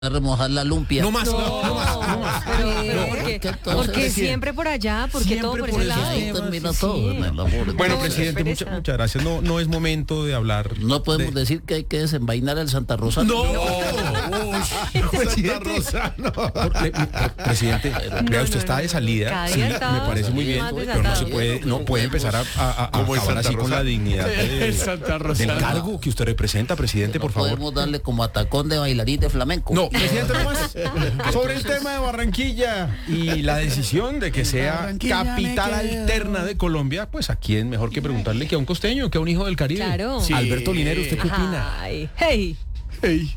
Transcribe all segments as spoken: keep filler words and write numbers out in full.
remojar la lumpia. No más, no, no, no más, no más. Pero, pero No, ¿por qué? entonces, Porque sí. siempre por allá, porque todo por ese lado. Ahí termina Sí. todo en el amor. Bueno, No, presidente, qué mucha- pereza. muchas gracias. No, no es momento de hablar. No podemos de... decir que hay que desenvainar el Santa Rosa. No, presidente. Por- le- le- presidente, No, vea, usted no, está no, de no. salida. Cada Sí, día me está parece muy bien, más pero no se desatado. puede, no puede empezar a, a, a Como el acabar Santa así con Rosa. la dignidad de- Santa Rosa. del cargo que usted representa, presidente, No por favor. podemos darle como atacón de bailarín de flamenco. No, presidente, no más. Sobre el tema de Barranquilla y la decisión de que sea Barranquilla capital me quedo. alterna de Colombia, pues a quién mejor que preguntarle que a un costeño, que a un hijo del Caribe. Claro. Sí. Alberto Linero, ¿usted qué opina? Ay, hey. Ey.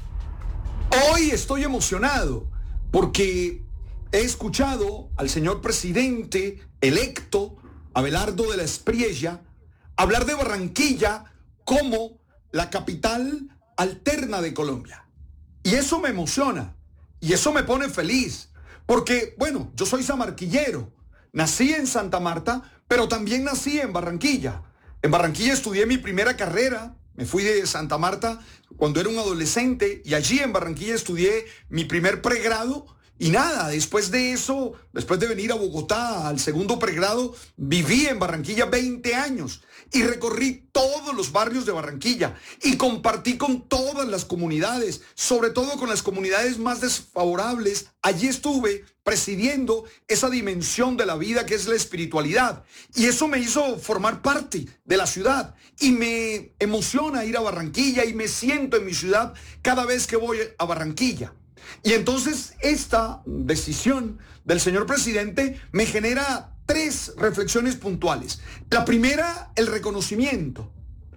Hoy estoy emocionado porque he escuchado al señor presidente electo, Abelardo de la Espriella, hablar de Barranquilla como la capital alterna de Colombia. Y eso me emociona y eso me pone feliz porque, bueno, yo soy samarquillero, nací en Santa Marta, pero también nací en Barranquilla. En Barranquilla estudié mi primera carrera, me fui de Santa Marta cuando era un adolescente y allí en Barranquilla estudié mi primer pregrado y nada, después de eso, después de venir a Bogotá al segundo pregrado, viví en Barranquilla veinte años y recorrí todos los barrios de Barranquilla y compartí con todas las comunidades, sobre todo con las comunidades más desfavorables. Allí estuve presidiendo esa dimensión de la vida que es la espiritualidad y eso me hizo formar parte de la ciudad y me emociona ir a Barranquilla y me siento en mi ciudad cada vez que voy a Barranquilla. Y entonces esta decisión del señor presidente me genera tres reflexiones puntuales. La primera, el reconocimiento.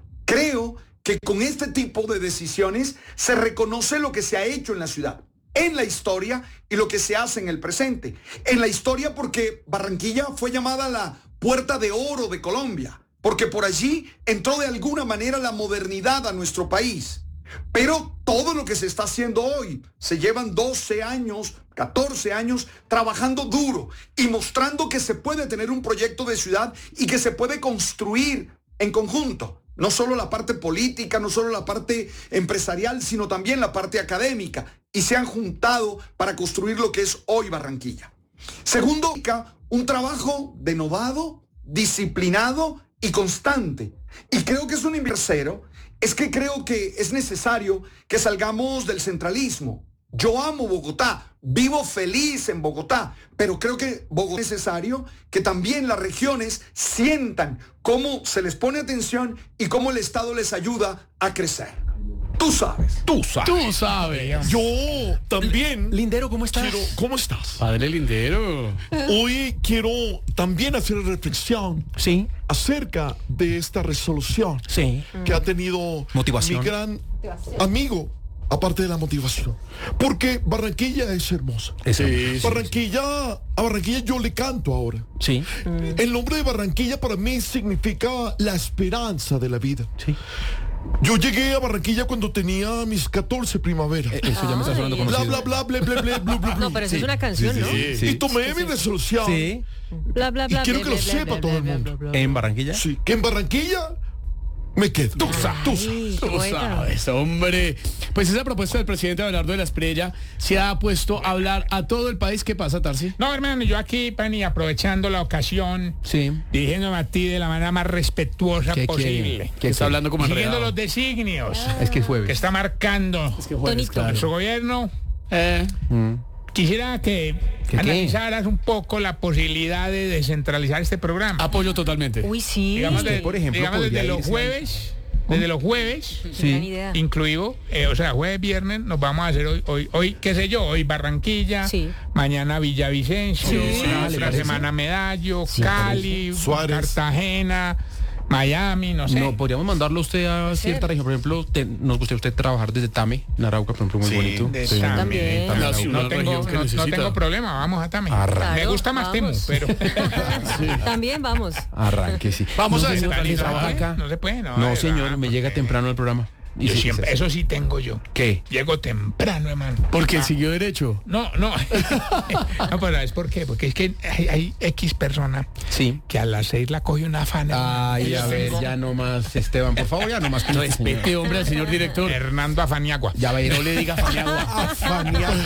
Creo que con este tipo de decisiones se reconoce lo que se ha hecho en la ciudad, en la historia y lo que se hace en el presente. En la historia porque Barranquilla fue llamada la puerta de oro de Colombia, porque por allí entró de alguna manera la modernidad a nuestro país. Pero todo lo que se está haciendo hoy, se llevan doce años, catorce años trabajando duro y mostrando que se puede tener un proyecto de ciudad y que se puede construir en conjunto. No solo la parte política, no solo la parte empresarial, sino también la parte académica. Y se han juntado para construir lo que es hoy Barranquilla. Segundo, un trabajo denodado, disciplinado y constante. Y creo que es un tercero. Es que creo que es necesario que salgamos del centralismo. Yo amo Bogotá, vivo feliz en Bogotá, pero creo que Bogotá es necesario que también las regiones sientan cómo se les pone atención y cómo el Estado les ayuda a crecer. Tú sabes. Tú sabes. Tú sabes. Yo también Lindero, ¿cómo estás? quiero... ¿Cómo estás? Padre Lindero. Hoy quiero también hacer reflexión Sí, acerca de esta resolución sí. que ha tenido Motivación. mi gran amigo, aparte de la motivación. Porque Barranquilla es hermosa. Es Sí, hermoso. sí. Barranquilla, a Barranquilla yo le canto ahora. Sí, El nombre de Barranquilla para mí significa la esperanza de la vida. sí. Yo llegué a Barranquilla cuando tenía mis catorce primaveras. Eh, Eso ya me está sonando Ay. Bla, conocido. bla, bla, bla, bla, bla, bla, bla. No, pero eso es una canción, ¿no? sí, Y tomé mi resolución. Sí, Bla, bla, Y bla. quiero bla, que lo bla, sepa bla, todo bla, el bla, mundo. bla, bla. en Barranquilla. Sí, que en Barranquilla me quedo. Tú sabes, tú sabes. Ay, qué Tú poeta. sabes, hombre. Pues esa propuesta del presidente Abelardo de la Espriella se ha puesto a hablar a todo el país. ¿Qué pasa, Tarsi? No, hermano, yo aquí, Pani, aprovechando la ocasión, Sí. dirigiéndome a ti de la manera más respetuosa ¿Qué posible. quiere? Que está hablando como Siguiendo enredado. los designios Es que es que jueves. está marcando Es que jueves, Tonito. claro. nuestro gobierno, Eh, Mm. quisiera que ¿Qué, qué? analizaras un poco la posibilidad de descentralizar este programa. apoyo totalmente. Uy, sí. digamos, de- por ejemplo, digamos desde podría los irse jueves, desde los jueves, Sí. Gran idea. incluido, eh, o sea, jueves, viernes, nos vamos a hacer hoy, hoy, hoy, qué sé yo, hoy Barranquilla, Sí. mañana Villavicencio, Sí. la ¿le otra parece? semana Medallo, Sí, Cali, Suárez. Cartagena, Miami, no sé. No, podríamos mandarlo usted a cierta ser. región. Por ejemplo, te- nos gustaría usted trabajar desde Tame, en Arauca, por ejemplo, muy Sí, bonito. de Sí. También. Tame, La Arauca. ciudad. no, tengo, región que no- no necesita. tengo problema, vamos a Tame. Arranque. Me Claro, gusta más vamos. Temu, pero También vamos. Arranque, sí. Vamos No, a señor, descentralizar. trabaja acá. no se puede, no. No, de señor, verdad, me llega porque- temprano el programa. Yo sí, siempre, sí, sí. eso sí tengo yo. ¿Qué? Llego temprano, hermano. Porque siguió derecho. No, no. No, pero ¿sabes por qué? Porque es que hay, hay X persona Sí. que a las seis la coge una afán. hermano. Ay, Yo a ver, tengo ya no más, Esteban, por favor, ya no más. Respete, hombre, al señor director. Hernando Afaniagua. Ya va a ir. No le diga Faniagua. Afaniagua.